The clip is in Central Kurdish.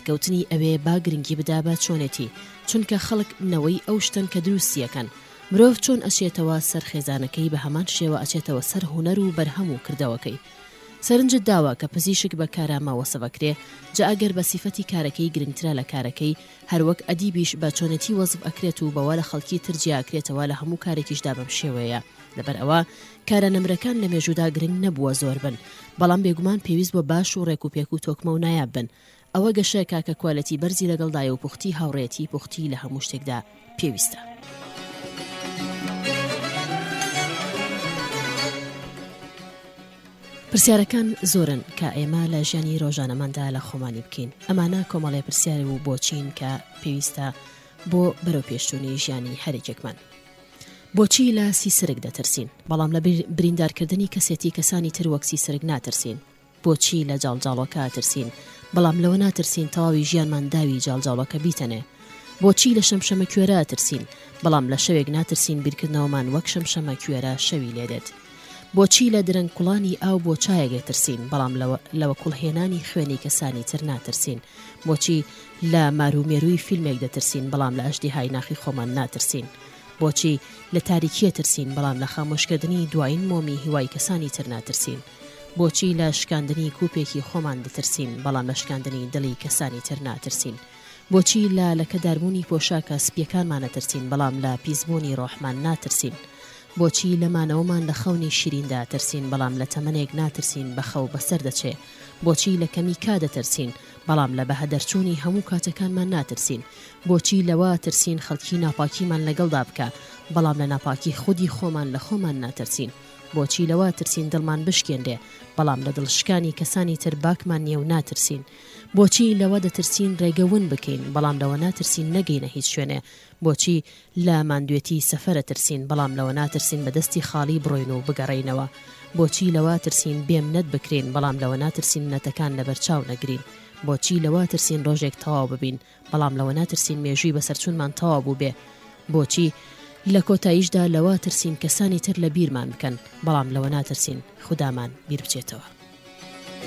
سەرکەوتنی ئەوێ با گرنگی بدا بە چۆنێتی، چونکە خەڵک نەوەی ئەو شتن کە دروستیەکەن. مرۆڤ چۆن ئەچێتەوە سەر خێزانەکەی بە هەمان شێوە ئەچێتەوە سەر هونەر و بەرهەم و کردەوەکەی. سەرنجت داوە کە پزیشک بە کارامە وەسفەکرێ، جا ئەگەر بە سیفەتی کارەکەی گرنگترە لە کارەکەی، هەروەک ئەدیبیش بە چۆنێتی وەزف ئەکرێت و بەوا لە خەڵکی ترجیاکرێتەوە لە هەموو کارێکیشدا بەم شێوەیە. لەبەر ئەوە کارە نەمرەکان لە مێژوودا گرنگ نەبووە زۆر بن، بەڵام بێگومان پێویست بۆ باش و ڕێک و پێک و تۆکمە و نایاب بن. ئەوە گەشەیەکە کە کوالەتی بەرزی لەگەڵدایە و پوختی هاوڕێتی پوختی لە هەموو شتێکدا پێویستە. پرسیارەکان زۆرن کە ئێمە لە ژیانی ڕۆژانەماندا لە خۆمانی بکەین. ئەمانە کۆمەڵێ پرسیار و بۆچین کە پێویستە بۆ بەرەو پێشچوونی ژیانی هەرێکێکمان. بۆچی لە سیسرک دەترسین بەڵام لە بریندارکردنی کەسێتی کەسانی تر وەک سیسرک ناترسین؟ بۆچی لە جاڵجاڵەکە ترسین بەڵام لەوە ناترسین تەواوی ژیانمان داوی جاڵجاڵەکە بیتەنێ؟ بۆچی لە شەمشەمە کوێرە ترسین بەڵام لە شەوێک ناترسین بیرکردنەوەمان وەک شەمشەمە کوێرە شەوی لێدێت؟ بۆچی لە درەنگ کوڵانی ئاو بۆ چایەک ترسین بەڵام لەوە کوڵهێنانی خوێنی کەسانی تر ناترسین؟ بۆچی لە مارومێروی فیلمێک دەترسین بەڵام لە ئەژدیهای ناخی خۆمان ناترسین؟ بۆچی لە تاریکیە ترسین بەڵام لە خامۆشکردنی دوایین مۆمی هیوای کەسانی تر ناترسین؟ بۆچی لە شکاندنی کوپێکی خۆمان دەترسین بەڵام لە شکاندنی دڵی کەسانی تر ناترسین؟ بۆچی لە لەکەداربوونی پۆشاکە سپیەکانمان نەترسین بەڵام لە پیسبوونی ڕۆحمان ناترسین؟ بۆچی لەمانەوەمان لە خەونی شیریندا ترسین بەڵام لە تەمەنێک ناترسین بە خەو بەسەر دەچێ؟ بۆچی لە کەمی کا دەترسین بەڵام لە بەهەدەرچوونی هەموو کاتەکانمان ناترسین؟ بۆچی لەوە ترسین خەڵکی ناپاکیمان لەگەڵدا بکە بەڵام لە ناپاکی خودی خۆمان لە خۆمان ناترسین؟ بۆچی لەوە ترسین دڵمان بشکێندێ بەڵام لە دڵشکانی کەسانی تر باکمان نییە و ناترسین؟ بۆچی لەوە دەترسین ڕێگەون بکەین بەڵام لەوە ناترسین نەگەینە هیچ شوێنێ؟ بۆچی لە ماندوێتی سەفەرە ترسین بەڵام لەوە ناترسین بەدەستی خاڵی بڕۆین و بگەڕێینەوە؟ بۆچی لەوە ترسین بێم نەت بکرێن بەڵام لەوە ناترسین نەتەکان لەبەرچاو نەگرین؟ بۆچی لەوە ترسین ڕۆژێک تەواو ببین بەڵام لەوە ناترسین مێژووی بەسەرچوونمان تەواو بوو بێ؟ بۆچی لە کۆتاییشدا لەوە ترسین کەسانی تر لە بیرمان بکەن بەڵام لەوە ناترسین خودامان بیر بچێتەوە؟